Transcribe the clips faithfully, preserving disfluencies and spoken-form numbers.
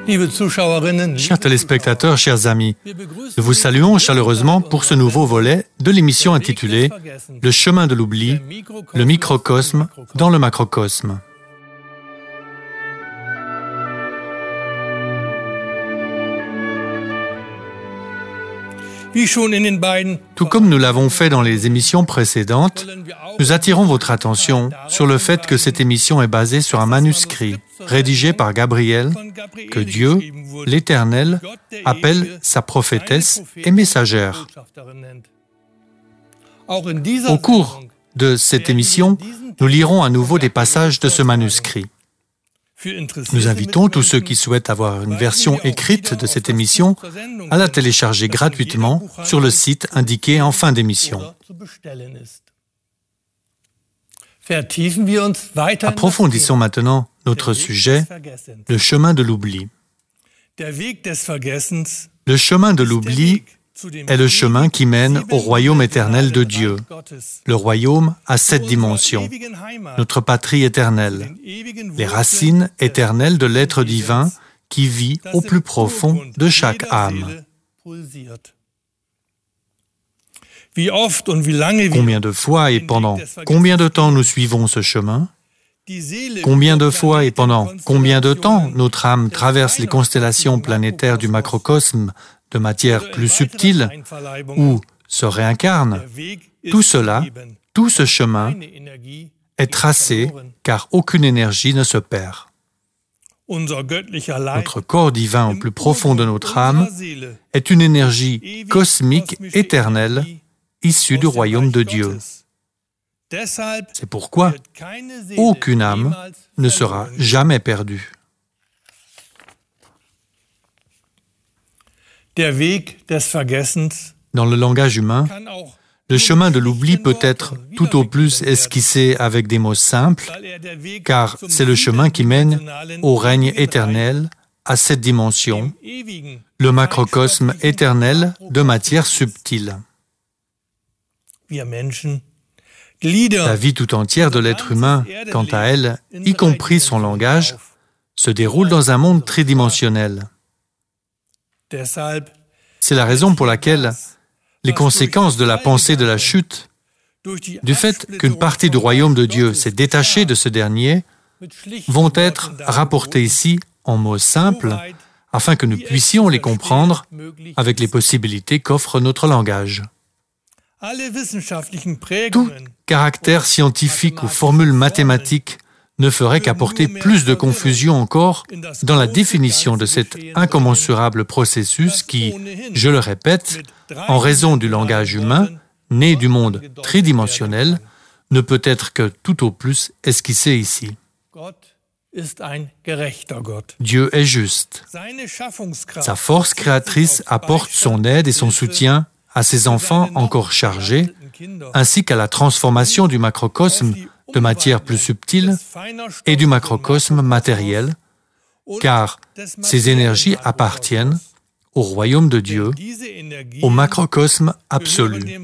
Chers téléspectateurs, chers amis, nous vous saluons chaleureusement pour ce nouveau volet de l'émission intitulée « Le chemin de l'oubli, le microcosme dans le macrocosme ». Tout comme nous l'avons fait dans les émissions précédentes, nous attirons votre attention sur le fait que cette émission est basée sur un manuscrit rédigé par Gabriel, que Dieu, l'Éternel, appelle sa prophétesse et messagère. Au cours de cette émission, nous lirons à nouveau des passages de ce manuscrit. Nous invitons tous ceux qui souhaitent avoir une version écrite de cette émission à la télécharger gratuitement sur le site indiqué en fin d'émission. Approfondissons maintenant notre sujet, le chemin de l'oubli. Le chemin de l'oubli est le chemin qui mène au royaume éternel de Dieu. Le royaume a sept dimensions. Notre patrie éternelle, les racines éternelles de l'être divin qui vit au plus profond de chaque âme. Combien de fois et pendant combien de temps nous suivons ce chemin? Combien de fois et pendant combien de temps notre âme traverse les constellations planétaires du macrocosme de matière plus subtile ou se réincarne? Tout cela, tout ce chemin est tracé car aucune énergie ne se perd. Notre corps divin au plus profond de notre âme est une énergie cosmique éternelle issue du royaume de Dieu. C'est pourquoi aucune âme ne sera jamais perdue. Dans le langage humain, le chemin de l'oubli peut être tout au plus esquissé avec des mots simples, car c'est le chemin qui mène au règne éternel à cette dimension, le macrocosme éternel de matière subtile. La vie tout entière de l'être humain, quant à elle, y compris son langage, se déroule dans un monde tridimensionnel. C'est la raison pour laquelle les conséquences de la pensée de la chute, du fait qu'une partie du royaume de Dieu s'est détachée de ce dernier, vont être rapportées ici en mots simples, afin que nous puissions les comprendre avec les possibilités qu'offre notre langage. Tout caractère scientifique ou formule mathématique ne ferait qu'apporter plus de confusion encore dans la définition de cet incommensurable processus qui, je le répète, en raison du langage humain, né du monde tridimensionnel, ne peut être que tout au plus esquissé ici. Dieu est juste. Sa force créatrice apporte son aide et son soutien à ses enfants encore chargés, ainsi qu'à la transformation du macrocosme de matière plus subtile et du macrocosme matériel, car ces énergies appartiennent au royaume de Dieu, au macrocosme absolu.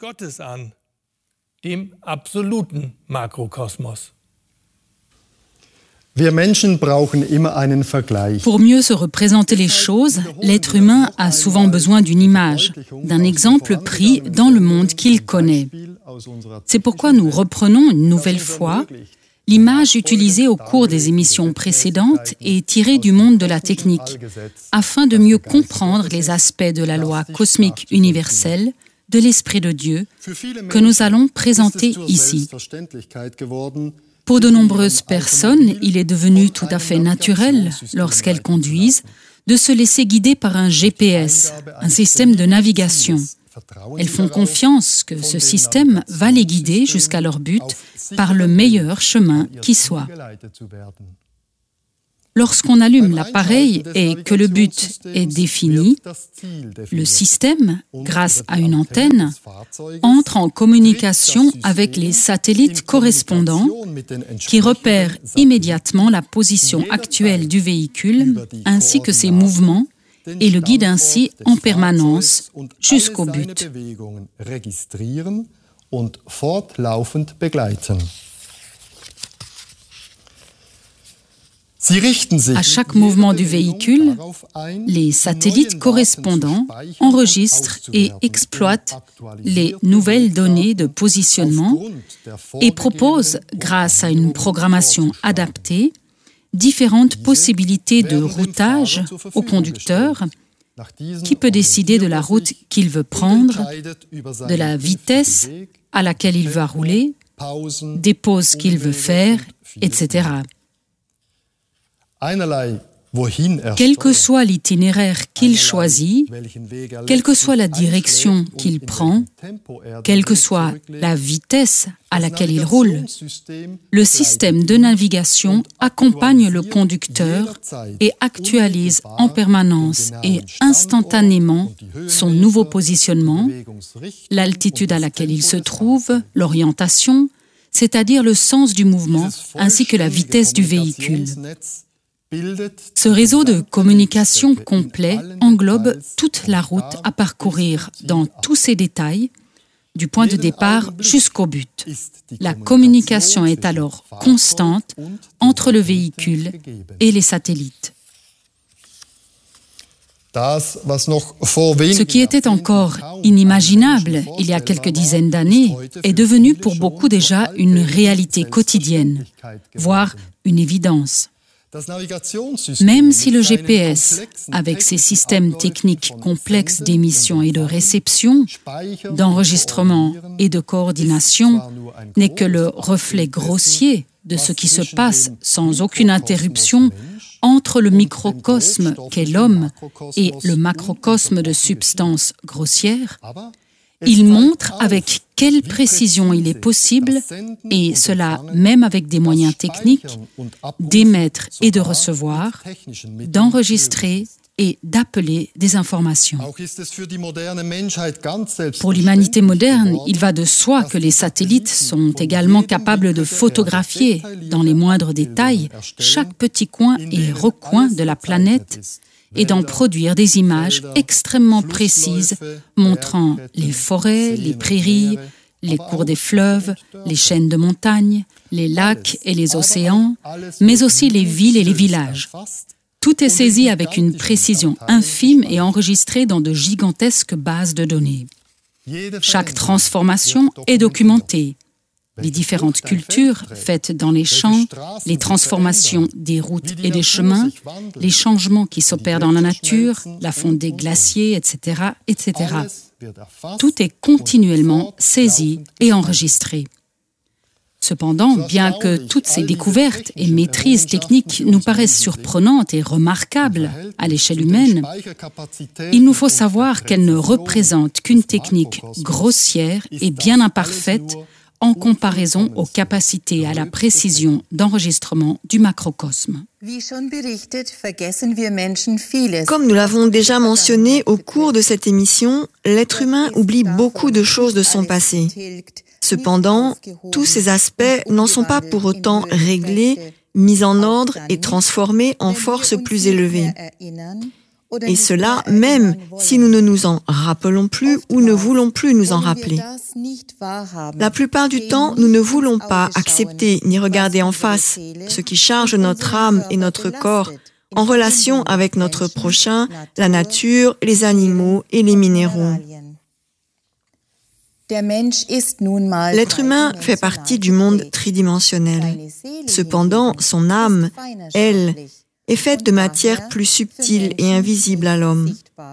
Pour mieux se représenter les choses, l'être humain a souvent besoin d'une image, d'un exemple pris dans le monde qu'il connaît. C'est pourquoi nous reprenons une nouvelle fois l'image utilisée au cours des émissions précédentes et tirée du monde de la technique, afin de mieux comprendre les aspects de la loi cosmique universelle de l'Esprit de Dieu que nous allons présenter ici. Pour de nombreuses personnes, il est devenu tout à fait naturel, lorsqu'elles conduisent, de se laisser guider par un G P S, un système de navigation. Elles font confiance que ce système va les guider jusqu'à leur but par le meilleur chemin qui soit. Lorsqu'on allume l'appareil et que le but est défini, le système, grâce à une antenne, entre en communication avec les satellites correspondants qui repèrent immédiatement la position actuelle du véhicule ainsi que ses mouvements et le guide ainsi en permanence jusqu'au but. À chaque mouvement du véhicule, les satellites correspondants enregistrent et exploitent les nouvelles données de positionnement et proposent, grâce à une programmation adaptée, différentes possibilités de routage au conducteur qui peut décider de la route qu'il veut prendre, de la vitesse à laquelle il va rouler, des pauses qu'il veut faire, et cetera. Quel que soit l'itinéraire qu'il choisit, quelle que soit la direction qu'il prend, quelle que soit la vitesse à laquelle il roule, le système de navigation accompagne le conducteur et actualise en permanence et instantanément son nouveau positionnement, l'altitude à laquelle il se trouve, l'orientation, c'est-à-dire le sens du mouvement ainsi que la vitesse du véhicule. Ce réseau de communication complet englobe toute la route à parcourir dans tous ses détails, du point de départ jusqu'au but. La communication est alors constante entre le véhicule et les satellites. Ce qui était encore inimaginable il y a quelques dizaines d'années est devenu pour beaucoup déjà une réalité quotidienne, voire une évidence. Même si le G P S, avec ses systèmes techniques complexes d'émission et de réception, d'enregistrement et de coordination, n'est que le reflet grossier de ce qui se passe sans aucune interruption entre le microcosme qu'est l'homme et le macrocosme de substances grossières, il montre avec quelle précision il est possible, et cela même avec des moyens techniques, d'émettre et de recevoir, d'enregistrer et d'appeler des informations. Pour l'humanité moderne, il va de soi que les satellites sont également capables de photographier, dans les moindres détails, chaque petit coin et recoin de la planète, et d'en produire des images extrêmement précises montrant les forêts, les prairies, les cours des fleuves, les chaînes de montagnes, les lacs et les océans, mais aussi les villes et les villages. Tout est saisi avec une précision infime et enregistré dans de gigantesques bases de données. Chaque transformation est documentée. Les différentes cultures faites dans les champs, les transformations des routes et des chemins, les changements qui s'opèrent dans la nature, la fonte des glaciers, et cetera, et cetera. Tout est continuellement saisi et enregistré. Cependant, bien que toutes ces découvertes et maîtrises techniques nous paraissent surprenantes et remarquables à l'échelle humaine, il nous faut savoir qu'elles ne représentent qu'une technique grossière et bien imparfaite en comparaison aux capacités à la précision d'enregistrement du macrocosme. Comme nous l'avons déjà mentionné au cours de cette émission, l'être humain oublie beaucoup de choses de son passé. Cependant, tous ces aspects n'en sont pas pour autant réglés, mis en ordre et transformés en force plus élevée. Et cela, même si nous ne nous en rappelons plus ou ne voulons plus nous en rappeler. La plupart du temps, nous ne voulons pas accepter ni regarder en face ce qui charge notre âme et notre corps en relation avec notre prochain, la nature, les animaux et les minéraux. L'être humain fait partie du monde tridimensionnel. Cependant, son âme, elle, est faite de matière plus subtile et invisible à l'homme.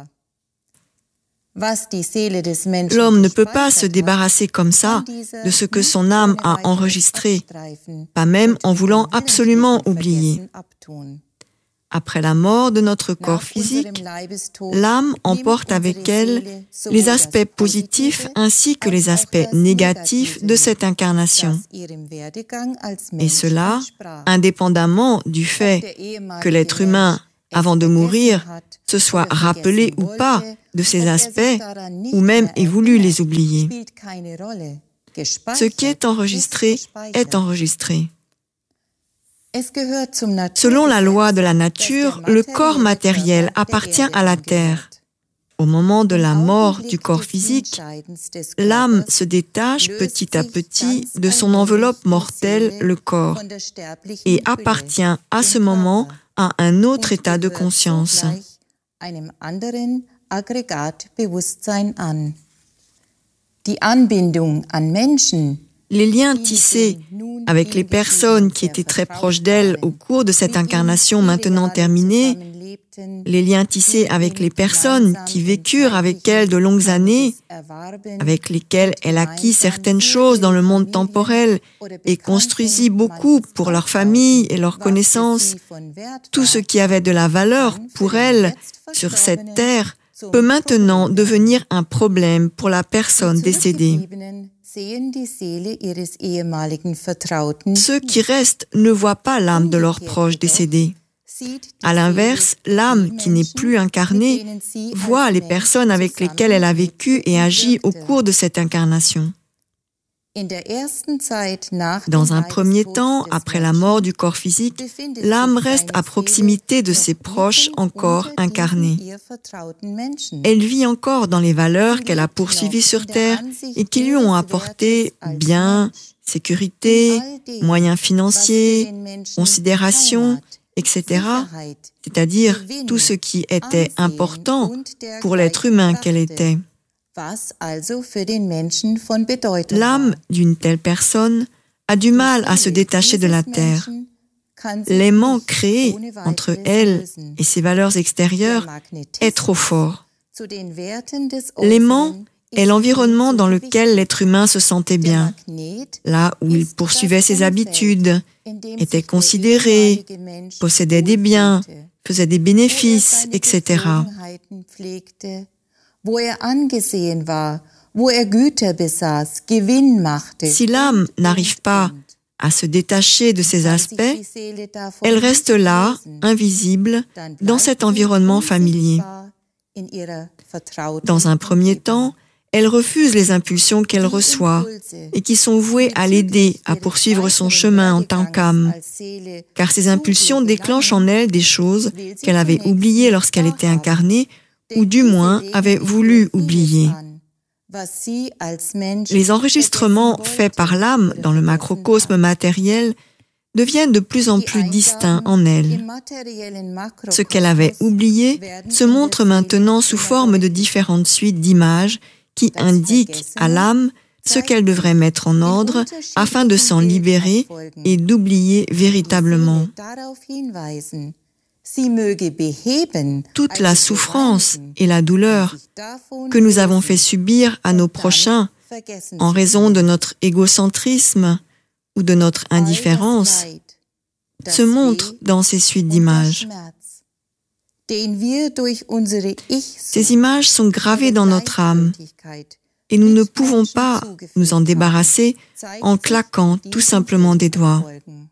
L'homme ne peut pas se débarrasser comme ça de ce que son âme a enregistré, pas même en voulant absolument oublier. Après la mort de notre corps physique, l'âme emporte avec elle les aspects positifs ainsi que les aspects négatifs de cette incarnation. Et cela, indépendamment du fait que l'être humain, avant de mourir, se soit rappelé ou pas de ces aspects, ou même ait voulu les oublier. Ce qui est enregistré est enregistré. Selon la loi de la nature, le corps matériel appartient à la Terre. Au moment de la mort du corps physique, l'âme se détache petit à petit de son enveloppe mortelle, le corps, et appartient à ce moment à un autre état de conscience. Les liens tissés avec les personnes qui étaient très proches d'elle au cours de cette incarnation maintenant terminée, les liens tissés avec les personnes qui vécurent avec elle de longues années, avec lesquelles elle acquit certaines choses dans le monde temporel et construisit beaucoup pour leur famille et leurs connaissances, tout ce qui avait de la valeur pour elle sur cette terre peut maintenant devenir un problème pour la personne décédée. Ceux qui restent ne voient pas l'âme de leurs proches décédés. À l'inverse, l'âme qui n'est plus incarnée voit les personnes avec lesquelles elle a vécu et agi au cours de cette incarnation. Dans un premier temps, après la mort du corps physique, l'âme reste à proximité de ses proches encore incarnés. Elle vit encore dans les valeurs qu'elle a poursuivies sur Terre et qui lui ont apporté bien, sécurité, moyens financiers, considération, et cetera, c'est-à-dire tout ce qui était important pour l'être humain qu'elle était. L'âme d'une telle personne a du mal à se détacher de la terre. L'aimant créé entre elle et ses valeurs extérieures est trop fort. L'aimant est l'environnement dans lequel l'être humain se sentait bien, là où il poursuivait ses habitudes, était considéré, possédait des biens, faisait des bénéfices, et cetera. Si l'âme n'arrive pas à se détacher de ces aspects, elle reste là, invisible, dans cet environnement familier. Dans un premier temps, elle refuse les impulsions qu'elle reçoit et qui sont vouées à l'aider à poursuivre son chemin en tant qu'âme, car ces impulsions déclenchent en elle des choses qu'elle avait oubliées lorsqu'elle était incarnée, ou du moins avait voulu oublier. Les enregistrements faits par l'âme dans le macrocosme matériel deviennent de plus en plus distincts en elle. Ce qu'elle avait oublié se montre maintenant sous forme de différentes suites d'images qui indiquent à l'âme ce qu'elle devrait mettre en ordre afin de s'en libérer et d'oublier véritablement. Toute la souffrance et la douleur que nous avons fait subir à nos prochains en raison de notre égocentrisme ou de notre indifférence se montre dans ces suites d'images. Ces images sont gravées dans notre âme et nous ne pouvons pas nous en débarrasser en claquant tout simplement des doigts.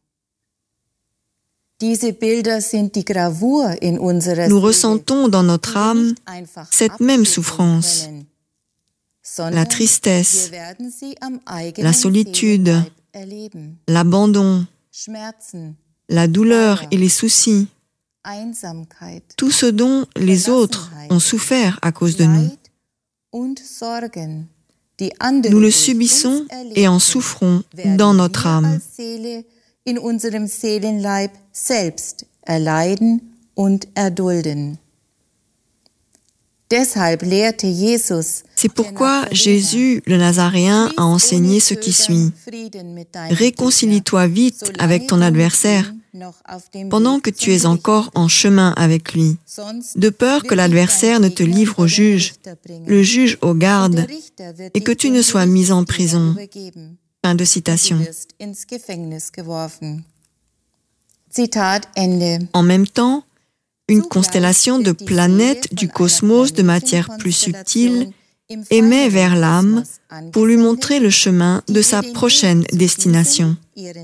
Nous ressentons dans notre âme cette même souffrance, la tristesse, la solitude, l'abandon, la douleur et les soucis, tout ce dont les autres ont souffert à cause de nous. Nous le subissons et en souffrons dans notre âme. In unserem Seelenleib selbst erleiden und erdulden. Deshalb lehrte Jesus. C'est pourquoi Jésus, le Nazaréen, a enseigné ce qui suit. Réconcilie-toi vite avec ton adversaire pendant que tu es encore en chemin avec lui, de peur que l'adversaire ne te livre au juge, le juge au garde, et que tu ne sois mis en prison. Fin de citation. En même temps, une constellation de planètes du cosmos de matière plus subtile émet vers l'âme pour lui montrer le chemin de sa prochaine destination.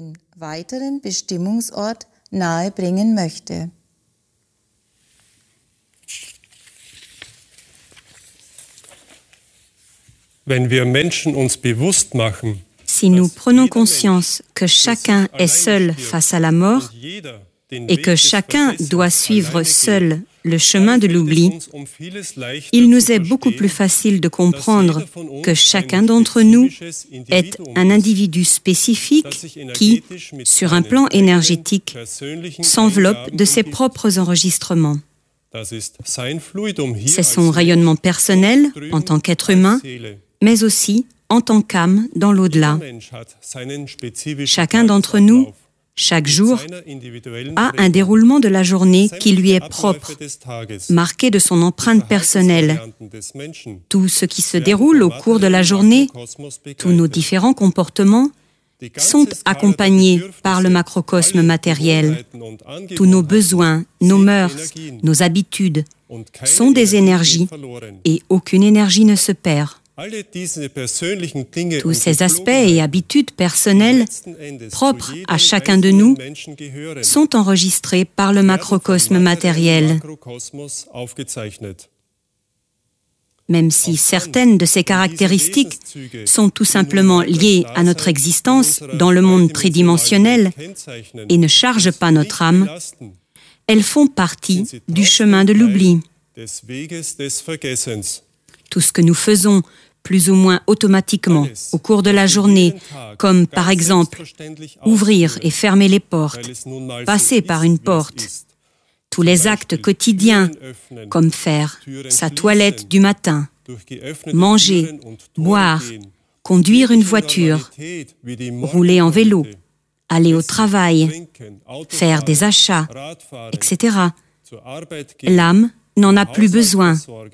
Wenn wir Menschen uns bewusst machen, si nous prenons conscience que chacun est seul face à la mort et que chacun doit suivre seul le chemin de l'oubli, il nous est beaucoup plus facile de comprendre que chacun d'entre nous est un individu spécifique qui, sur un plan énergétique, s'enveloppe de ses propres enregistrements. C'est son rayonnement personnel en tant qu'être humain, mais aussi en tant qu'âme dans l'au-delà. Chacun d'entre nous, chaque jour, a un déroulement de la journée qui lui est propre, marqué de son empreinte personnelle. Tout ce qui se déroule au cours de la journée, tous nos différents comportements, sont accompagnés par le macrocosme matériel. Tous nos besoins, nos mœurs, nos habitudes sont des énergies et aucune énergie ne se perd. Tous ces aspects et habitudes personnelles propres à chacun de nous sont enregistrés par le macrocosme matériel. Même si certaines de ces caractéristiques sont tout simplement liées à notre existence dans le monde tridimensionnel et ne chargent pas notre âme, elles font partie du chemin de l'oubli. Tout ce que nous faisons plus ou moins automatiquement au cours de la journée, comme par exemple ouvrir et fermer les portes, passer par une porte, tous les actes quotidiens, comme faire sa toilette du matin, manger, boire, conduire une voiture, rouler en vélo, aller au travail, faire des achats, et cetera. L'âme n'en a plus besoin.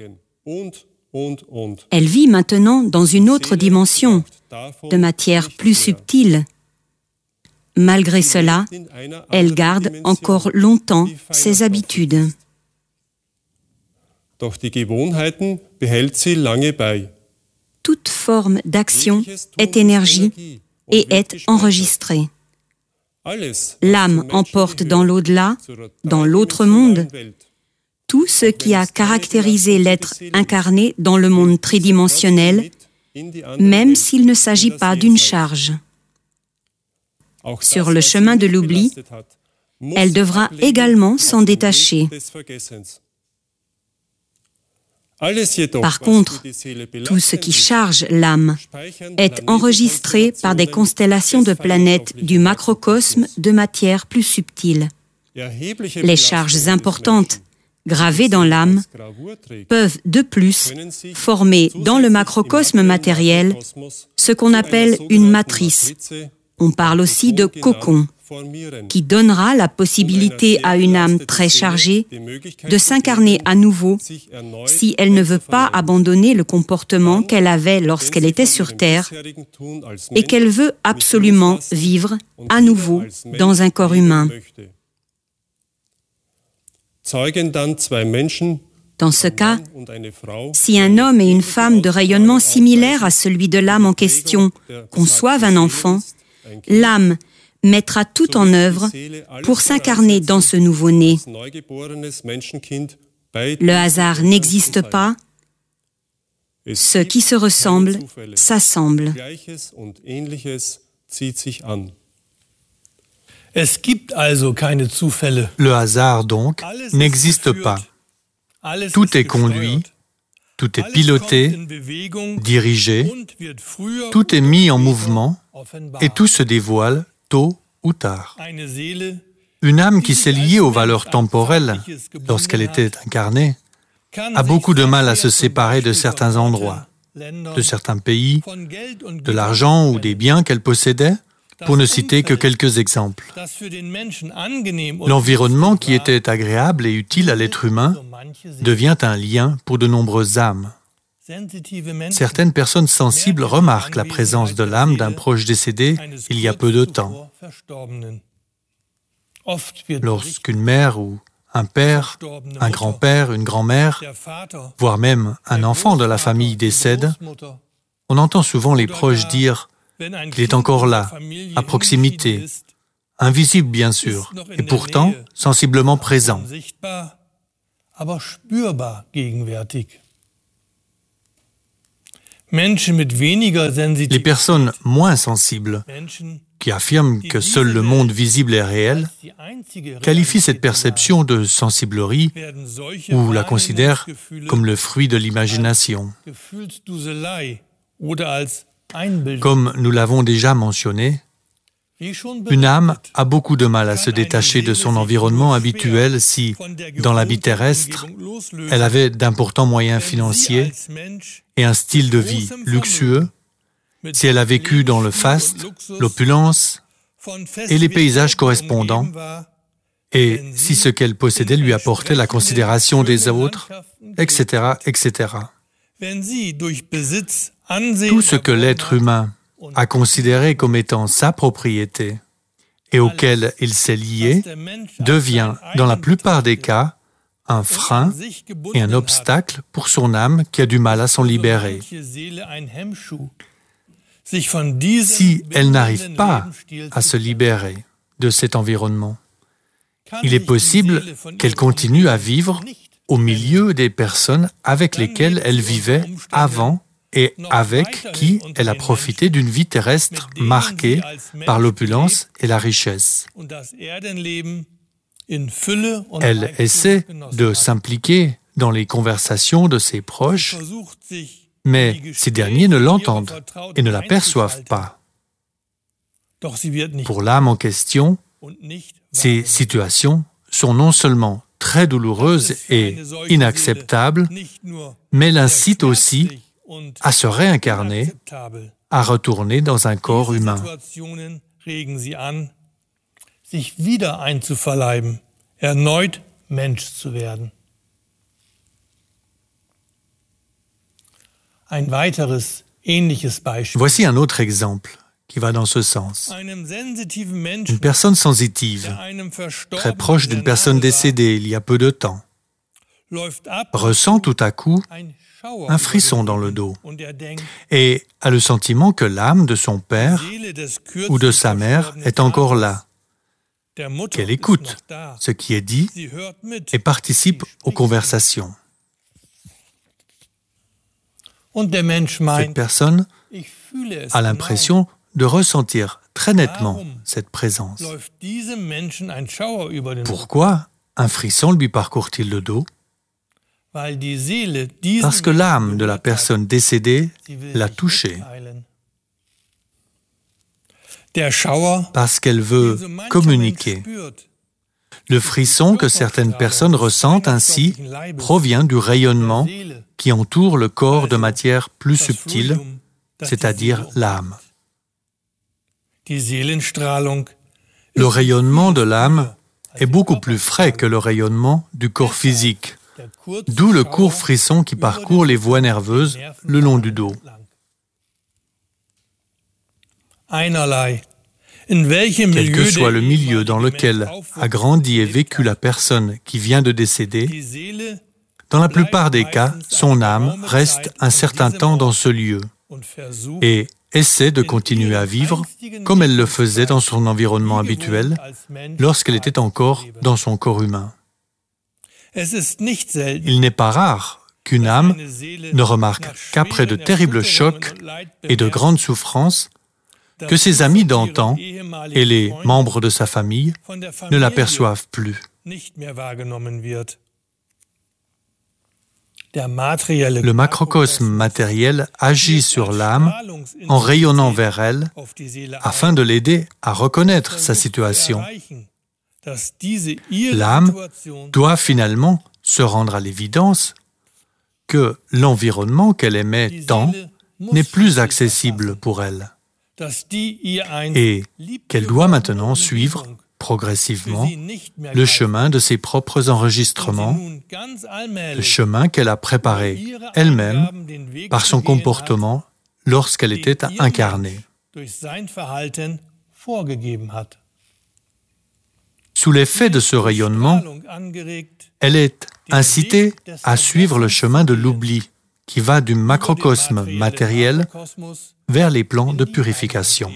Elle vit maintenant dans une autre dimension, de matière plus subtile. Malgré cela, elle garde encore longtemps ses habitudes. Toute forme d'action est énergie et est enregistrée. L'âme emporte dans l'au-delà, dans l'autre monde, tout ce qui a caractérisé l'être incarné dans le monde tridimensionnel, même s'il ne s'agit pas d'une charge. Sur le chemin de l'oubli, elle devra également s'en détacher. Par contre, tout ce qui charge l'âme est enregistré par des constellations de planètes du macrocosme de matière plus subtile. Les charges importantes gravées dans l'âme peuvent de plus former dans le macrocosme matériel ce qu'on appelle une matrice. On parle aussi de cocon, qui donnera la possibilité à une âme très chargée de s'incarner à nouveau si elle ne veut pas abandonner le comportement qu'elle avait lorsqu'elle était sur Terre et qu'elle veut absolument vivre à nouveau dans un corps humain. Dans ce cas, si un homme et une femme de rayonnement similaire à celui de l'âme en question conçoivent un enfant, l'âme mettra tout en œuvre pour s'incarner dans ce nouveau-né. Le hasard n'existe pas. Ce qui se ressemble s'assemble. Le hasard, donc, n'existe pas. Tout est conduit, tout est piloté, dirigé, tout est mis en mouvement et tout se dévoile tôt ou tard. Une âme qui s'est liée aux valeurs temporelles lorsqu'elle était incarnée a beaucoup de mal à se séparer de certains endroits, de certains pays, de l'argent ou des biens qu'elle possédait, pour ne citer que quelques exemples. L'environnement qui était agréable et utile à l'être humain devient un lien pour de nombreuses âmes. Certaines personnes sensibles remarquent la présence de l'âme d'un proche décédé il y a peu de temps. Lorsqu'une mère ou un père, un grand-père, une grand-mère, voire même un enfant de la famille décède, on entend souvent les proches dire qu'il est encore là, à proximité, invisible bien sûr, et pourtant sensiblement présent. Les personnes moins sensibles, qui affirme que seul le monde visible est réel, qualifie cette perception de sensiblerie ou la considère comme le fruit de l'imagination. Comme nous l'avons déjà mentionné, une âme a beaucoup de mal à se détacher de son environnement habituel si, dans la vie terrestre, elle avait d'importants moyens financiers et un style de vie luxueux, si elle a vécu dans le faste, l'opulence et les paysages correspondants, et si ce qu'elle possédait lui apportait la considération des autres, et cetera, et cetera. Tout ce que l'être humain a considéré comme étant sa propriété et auquel il s'est lié devient, dans la plupart des cas, un frein et un obstacle pour son âme qui a du mal à s'en libérer. Si elle n'arrive pas à se libérer de cet environnement, il est possible qu'elle continue à vivre au milieu des personnes avec lesquelles elle vivait avant et avec qui elle a profité d'une vie terrestre marquée par l'opulence et la richesse. Elle essaie de s'impliquer dans les conversations de ses proches, mais ces derniers ne l'entendent et ne la perçoivent pas. Pour l'âme en question, ces situations sont non seulement très douloureuses et inacceptables, mais l'incitent aussi à se réincarner, à retourner dans un corps humain. Voici un autre exemple qui va dans ce sens. Une personne sensitive, très proche d'une personne décédée il y a peu de temps, ressent tout à coup un frisson dans le dos et a le sentiment que l'âme de son père ou de sa mère est encore là, qu'elle écoute ce qui est dit et participe aux conversations. Cette personne a l'impression de ressentir très nettement cette présence. Pourquoi un frisson lui parcourt-il le dos ? Parce que l'âme de la personne décédée l'a touché. Parce qu'elle veut communiquer. Le frisson que certaines personnes ressentent ainsi provient du rayonnement qui entoure le corps de matière plus subtile, c'est-à-dire l'âme. Le rayonnement de l'âme est beaucoup plus frais que le rayonnement du corps physique, d'où le court frisson qui parcourt les voies nerveuses le long du dos. Quel que soit le milieu dans lequel a grandi et vécu la personne qui vient de décéder, dans la plupart des cas, son âme reste un certain temps dans ce lieu et essaie de continuer à vivre comme elle le faisait dans son environnement habituel lorsqu'elle était encore dans son corps humain. Il n'est pas rare qu'une âme ne remarque qu'après de terribles chocs et de grandes souffrances que ses amis d'antan et les membres de sa famille ne l'aperçoivent plus. Le macrocosme matériel agit sur l'âme en rayonnant vers elle afin de l'aider à reconnaître sa situation. L'âme doit finalement se rendre à l'évidence que l'environnement qu'elle aimait tant n'est plus accessible pour elle et qu'elle doit maintenant suivre progressivement le chemin de ses propres enregistrements, le chemin qu'elle a préparé elle-même par son comportement lorsqu'elle était incarnée. Sous l'effet de ce rayonnement, elle est incitée à suivre le chemin de l'oubli qui va du macrocosme matériel vers les plans de purification.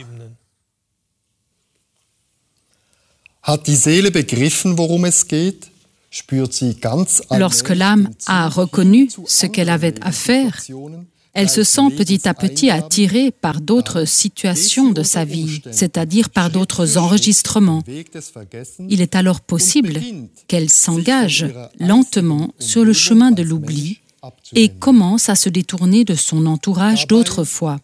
Lorsque l'âme a reconnu ce qu'elle avait à faire, Elle se sent petit à petit attirée par d'autres situations de sa vie, c'est-à-dire par d'autres enregistrements. Il est alors possible qu'elle s'engage lentement sur le chemin de l'oubli et commence à se détourner de son entourage d'autrefois.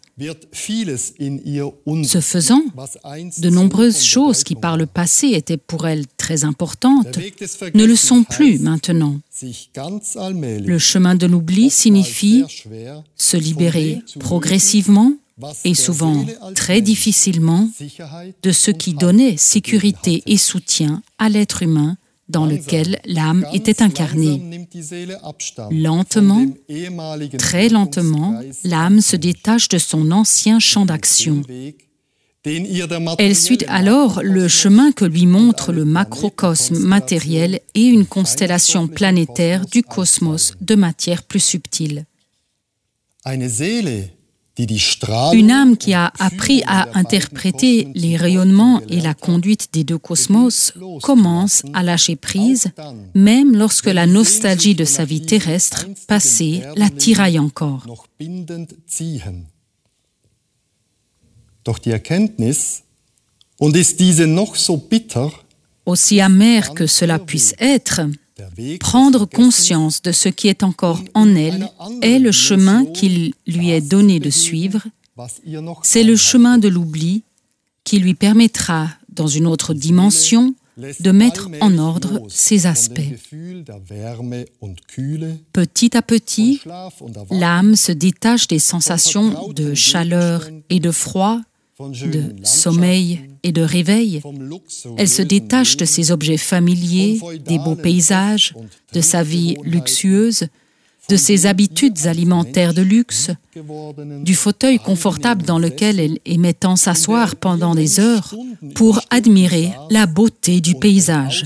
Ce faisant, de nombreuses choses qui par le passé étaient pour elle très importantes ne le sont plus maintenant. Le chemin de l'oubli signifie se libérer progressivement et souvent très difficilement de ce qui donnait sécurité et soutien à l'être humain dans lequel l'âme était incarnée. Lentement, très lentement, l'âme se détache de son ancien champ d'action. Elle suit alors le chemin que lui montre le macrocosme matériel et une constellation planétaire du cosmos de matière plus subtile. Une âme qui a appris à interpréter les rayonnements et la conduite des deux cosmos commence à lâcher prise, même lorsque la nostalgie de sa vie terrestre passée la tiraille encore. Aussi amer que cela puisse être, prendre conscience de ce qui est encore en elle est le chemin qu'il lui est donné de suivre. C'est le chemin de l'oubli qui lui permettra, dans une autre dimension, de mettre en ordre ses aspects. Petit à petit, l'âme se détache des sensations de chaleur et de froid, de sommeil et de réveil. Elle se détache de ses objets familiers, des beaux paysages, de sa vie luxueuse, de ses habitudes alimentaires de luxe, du fauteuil confortable dans lequel elle aimait tant s'asseoir pendant des heures pour admirer la beauté du paysage.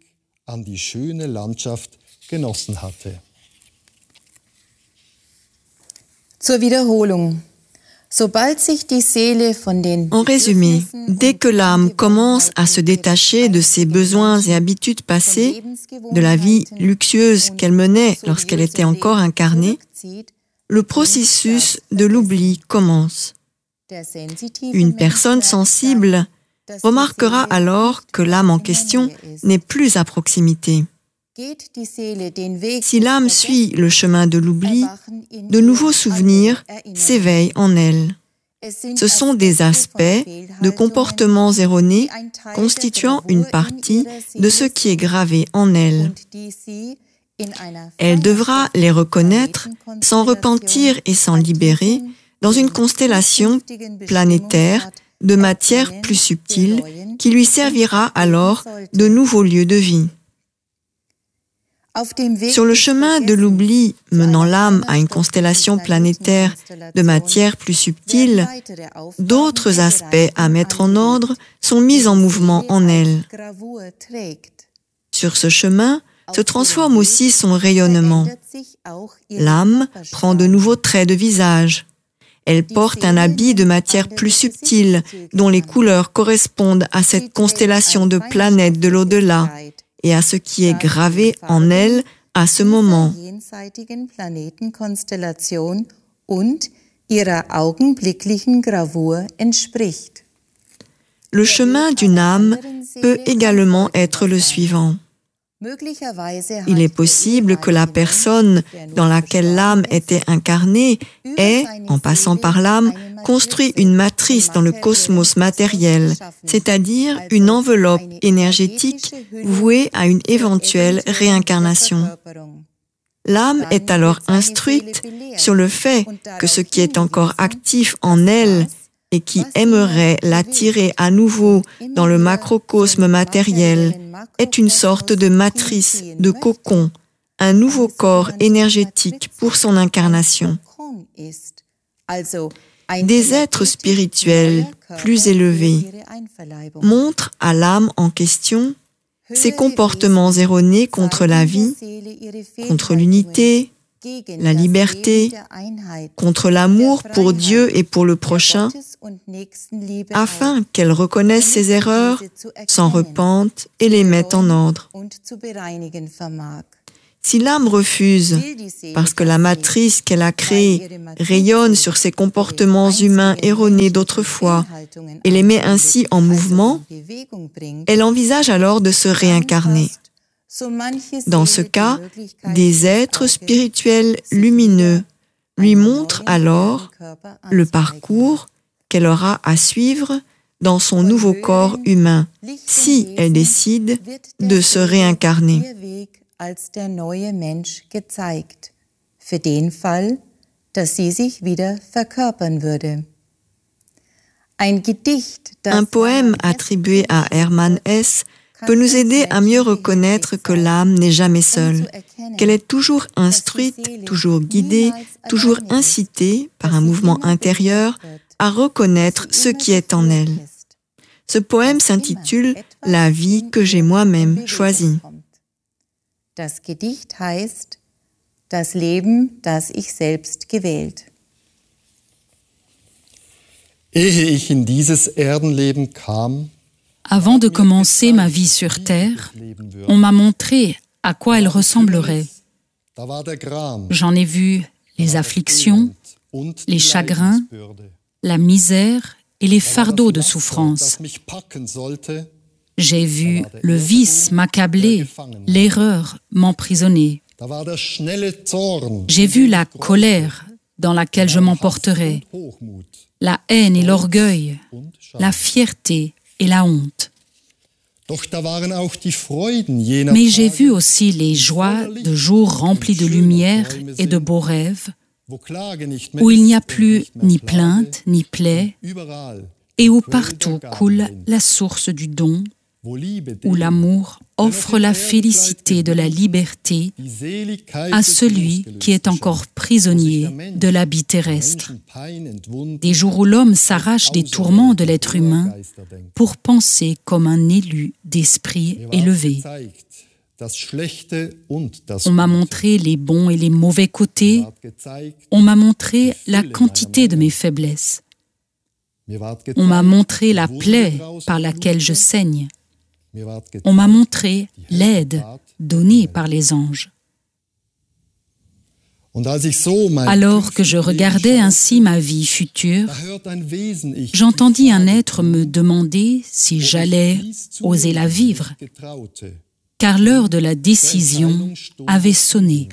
Zur Wiederholung. En résumé, dès que l'âme commence à se détacher de ses besoins et habitudes passées, de la vie luxueuse qu'elle menait lorsqu'elle était encore incarnée, le processus de l'oubli commence. Une personne sensible remarquera alors que l'âme en question n'est plus à proximité. Si l'âme suit le chemin de l'oubli, de nouveaux souvenirs s'éveillent en elle. Ce sont des aspects de comportements erronés constituant une partie de ce qui est gravé en elle. Elle devra les reconnaître, s'en repentir et s'en libérer dans une constellation planétaire de matière plus subtile qui lui servira alors de nouveaux lieux de vie. Sur le chemin de l'oubli menant l'âme à une constellation planétaire de matière plus subtile, d'autres aspects à mettre en ordre sont mis en mouvement en elle. Sur ce chemin se transforme aussi son rayonnement. L'âme prend de nouveaux traits de visage. Elle porte un habit de matière plus subtile dont les couleurs correspondent à cette constellation de planètes de l'au-delà et à ce qui est gravé en elle à ce moment. Le chemin d'une âme peut également être le suivant. Il est possible que la personne dans laquelle l'âme était incarnée ait, en passant par l'âme, construit une matrice dans le cosmos matériel, c'est-à-dire une enveloppe énergétique vouée à une éventuelle réincarnation. L'âme est alors instruite sur le fait que ce qui est encore actif en elle et qui aimerait l'attirer à nouveau dans le macrocosme matériel est une sorte de matrice, de cocon, un nouveau corps énergétique pour son incarnation. Des êtres spirituels plus élevés montrent à l'âme en question ses comportements erronés contre la vie, contre l'unité, la liberté, contre l'amour pour Dieu et pour le prochain, afin qu'elle reconnaisse ses erreurs, s'en repente et les mette en ordre. Si l'âme refuse, parce que la matrice qu'elle a créée rayonne sur ses comportements humains erronés d'autrefois et les met ainsi en mouvement, elle envisage alors de se réincarner. Dans ce cas, des êtres spirituels lumineux lui montrent alors le parcours qu'elle aura à suivre dans son nouveau corps humain, si elle décide de se réincarner. Als der neue Mensch gezeigt, für den Fall, dass sie sich wieder verkörpern würde. Ein Gedicht, Un poème attribué à Hermann Hesse peut nous aider à mieux reconnaître que l'âme n'est jamais seule, qu'elle est toujours instruite, toujours guidée, toujours incitée par un mouvement intérieur à reconnaître ce qui est en elle. Ce poème s'intitule « La vie que j'ai moi-même choisie ». Das Gedicht heißt Das Leben, das ich selbst gewählt. Ehe ich in dieses Erdenleben kam, Avant de commencer ma vie sur Terre, on m'a montré à quoi elle ressemblerait. J'en ai vu les afflictions, les chagrins, la misère et les fardeaux de souffrance. J'ai vu le vice m'accabler, l'erreur m'emprisonner. J'ai vu la colère dans laquelle je m'emporterais, la haine et l'orgueil, la fierté et la honte. Mais j'ai vu aussi les joies de jours remplis de lumière et de beaux rêves, où il n'y a plus ni plainte ni plaie, et où partout coule la source du don, où l'amour offre la félicité de la liberté à celui qui est encore prisonnier de l'habit terrestre. Des jours où l'homme s'arrache des tourments de l'être humain pour penser comme un élu d'esprit élevé. On m'a montré les bons et les mauvais côtés, on m'a montré la quantité de mes faiblesses, on m'a montré la plaie par laquelle je saigne. On m'a montré l'aide donnée par les anges. Alors que je regardais ainsi ma vie future, j'entendis un être me demander si j'allais oser la vivre, car l'heure de la décision avait sonné.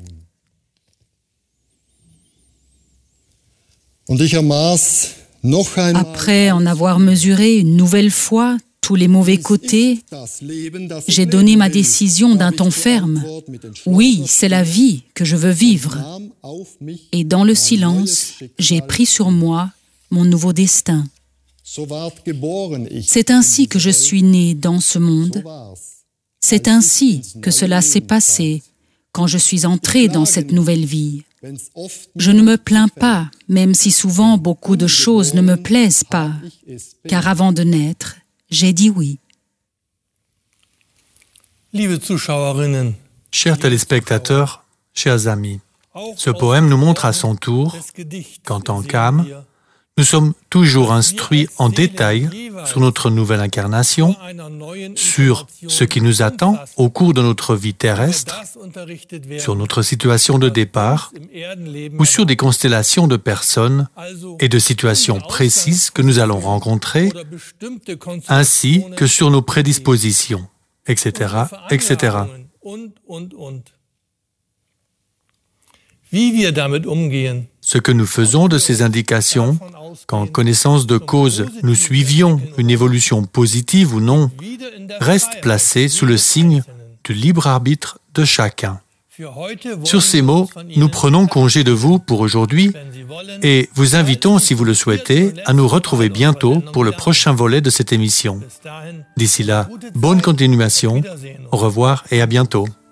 Après en avoir mesuré une nouvelle fois tous les mauvais côtés, j'ai donné ma décision d'un ton ferme. Oui, c'est la vie que je veux vivre. Et dans le silence, j'ai pris sur moi mon nouveau destin. C'est ainsi que je suis né dans ce monde. C'est ainsi que cela s'est passé quand je suis entré dans cette nouvelle vie. Je ne me plains pas, même si souvent beaucoup de choses ne me plaisent pas, car avant de naître, j'ai dit oui. Chers téléspectateurs, chers amis, ce poème nous montre à son tour qu'en tant qu'âme, nous sommes toujours instruits en détail sur notre nouvelle incarnation, sur ce qui nous attend au cours de notre vie terrestre, sur notre situation de départ ou sur des constellations de personnes et de situations précises que nous allons rencontrer, ainsi que sur nos prédispositions, et cetera, et cetera. Ce que nous faisons de ces indications, qu'en connaissance de cause nous suivions une évolution positive ou non, reste placé sous le signe du libre arbitre de chacun. Sur ces mots, nous prenons congé de vous pour aujourd'hui et vous invitons, si vous le souhaitez, à nous retrouver bientôt pour le prochain volet de cette émission. D'ici là, bonne continuation, au revoir et à bientôt.